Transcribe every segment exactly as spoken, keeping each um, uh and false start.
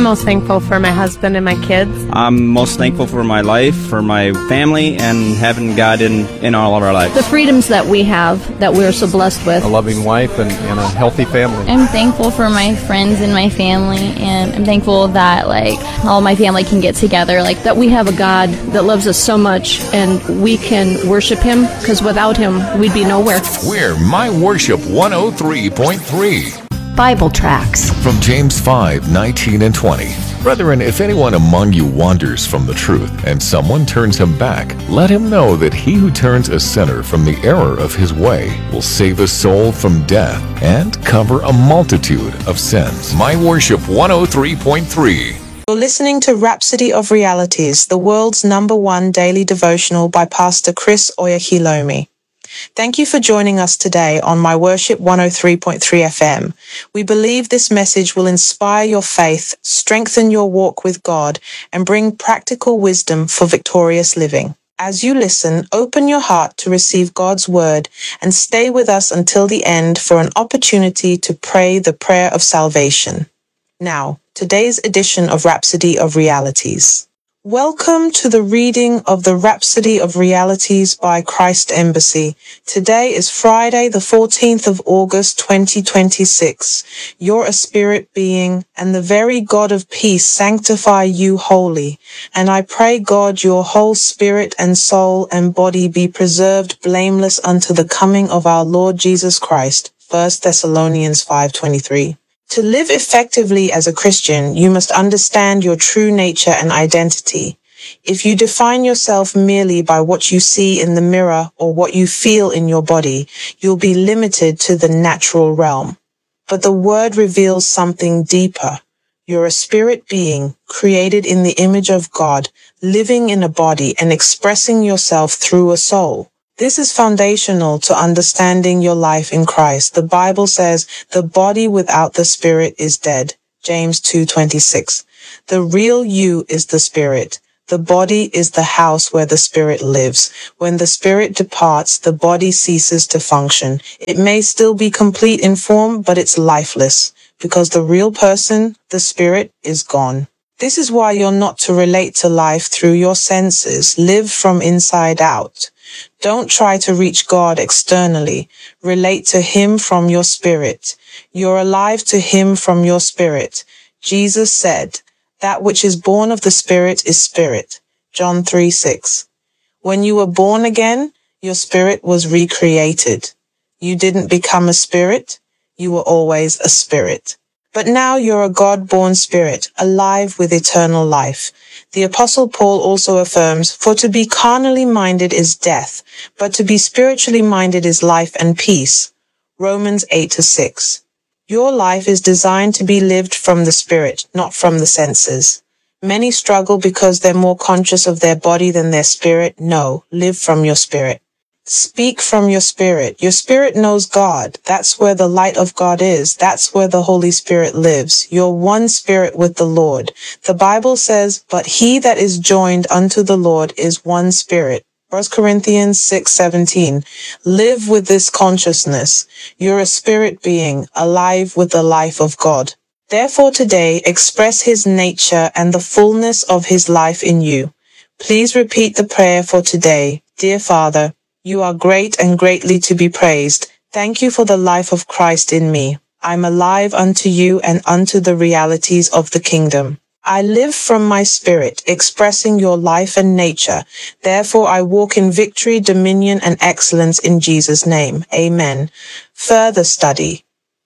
most thankful for my husband and my kids. I'm most thankful for my life, for my family, and having God in, in all of our lives. The freedoms that we have, that we're so blessed with. A loving wife and, and a healthy family. I'm thankful for my friends and my family, and I'm thankful that like all my family can get together. Like that we have a God that loves us so much, and we can worship Him, because without Him, we'd be nowhere. We're My Worship one oh three point three. Bible Tracts From James five, nineteen and twenty. Brethren, if anyone among you wanders from the truth, and someone turns him back, let him know that he who turns a sinner from the error of his way will save a soul from death and cover a multitude of sins. My Worship one oh three point three. You're listening to Rhapsody of Realities, the world's number one daily devotional by Pastor Chris Oyakhilome. Thank you for joining us today on My Worship one oh three point three F M. We believe this message will inspire your faith, strengthen your walk with God, and bring practical wisdom for victorious living. As you listen, open your heart to receive God's word and stay with us until the end for an opportunity to pray the prayer of salvation. Now, today's edition of Rhapsody of Realities. Welcome to the reading of the Rhapsody of Realities by Christ Embassy. Today is Friday, the fourteenth of August, twenty twenty-six. You're a spirit being, and the very God of peace sanctify you wholly. And I pray, God, your whole spirit and soul and body be preserved blameless unto the coming of our Lord Jesus Christ. First Thessalonians five twenty-three. To live effectively as a Christian, you must understand your true nature and identity. If you define yourself merely by what you see in the mirror or what you feel in your body, you'll be limited to the natural realm. But the Word reveals something deeper. You're a spirit being, created in the image of God, living in a body and expressing yourself through a soul. This is foundational to understanding your life in Christ. The Bible says, the body without the spirit is dead. James two twenty-six. The real you is the spirit. The body is the house where the spirit lives. When the spirit departs, the body ceases to function. It may still be complete in form, but it's lifeless, because the real person, the spirit, is gone. This is why you're not to relate to life through your senses. Live from inside out. Don't try to reach God externally. Relate to Him from your spirit. You're alive to Him from your spirit. Jesus said, that which is born of the Spirit is spirit. John three six. When you were born again, your spirit was recreated. You didn't become a spirit. You were always a spirit. But now you're a God-born spirit, alive with eternal life. The Apostle Paul also affirms, for to be carnally minded is death, but to be spiritually minded is life and peace. Romans eight to six. Your life is designed to be lived from the spirit, not from the senses. Many struggle because they're more conscious of their body than their spirit. No, live from your spirit. Speak from your spirit. Your spirit knows God. That's where the light of God is. That's where the Holy Spirit lives. You're one spirit with the Lord. The Bible says, but he that is joined unto the Lord is one spirit. First Corinthians six seventeen. Live with this consciousness. You're a spirit being, alive with the life of God. Therefore today, express his nature and the fullness of his life in you. Please repeat the prayer for today. Dear Father, you are great and greatly to be praised. Thank you for the life of Christ in me. I'm alive unto you and unto the realities of the kingdom. I live from my spirit, expressing your life and nature. Therefore, I walk in victory, dominion, and excellence in Jesus' name. Amen. Further study.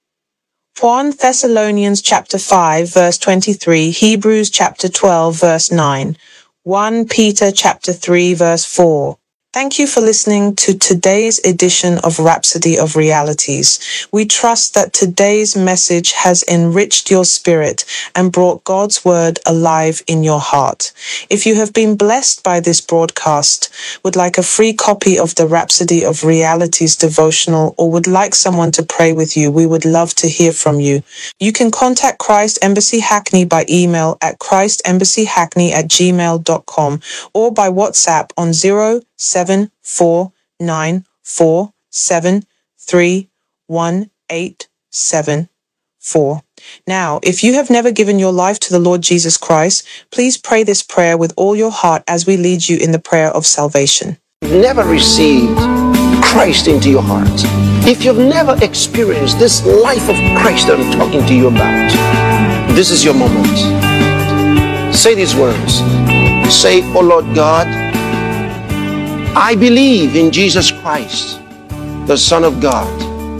First Thessalonians chapter five, verse twenty-three, Hebrews chapter twelve, verse nine, First Peter chapter three, verse four. Thank you for listening to today's edition of Rhapsody of Realities. We trust that today's message has enriched your spirit and brought God's word alive in your heart. If you have been blessed by this broadcast, would like a free copy of the Rhapsody of Realities devotional, or would like someone to pray with you, we would love to hear from you. You can contact Christ Embassy Hackney by email at christembassy.hackney at gmail dot com or by WhatsApp on zero seven four nine four seven three one eight seven four. Now, if you have never given your life to the Lord Jesus Christ, please pray this prayer with all your heart as we lead you in the prayer of salvation. Never received Christ into your heart, if you've never experienced this life of Christ that I'm talking to you about, this is your moment. Say these words. Say, "Oh Lord God, I believe in Jesus Christ, the Son of God.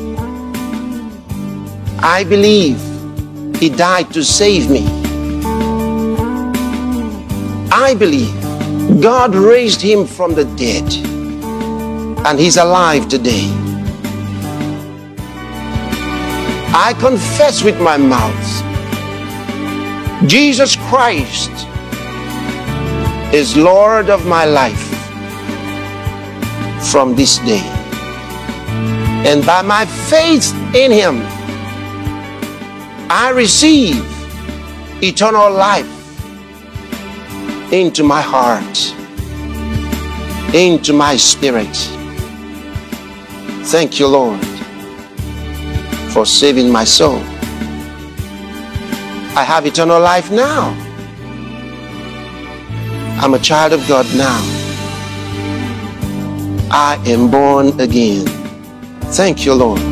I believe He died to save me. I believe God raised Him from the dead, and He's alive today. I confess with my mouth, Jesus Christ is Lord of my life from this day. And by my faith in Him, I receive eternal life into my heart, into my spirit. Thank you, Lord, for saving my soul. I have eternal life now. I'm a child of God now. I am born again. Thank you, Lord.